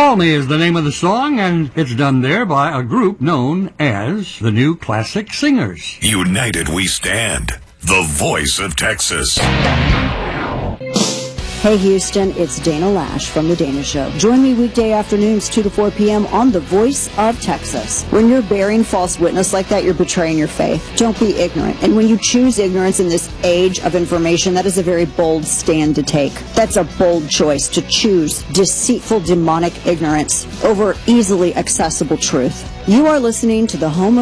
Call Me is the name of the song, and it's done there by a group known as the New Classic Singers. United we stand, the voice of Texas. Hey Houston, it's Dana Lash from The Dana Show. Join me weekday afternoons 2 to 4 p.m. on The Voice of Texas. When you're bearing false witness like that, you're betraying your faith. Don't be ignorant. And when you choose ignorance in this age of information, that is a very bold stand to take. That's a bold choice, to choose deceitful, demonic ignorance over easily accessible truth. You are listening to the home of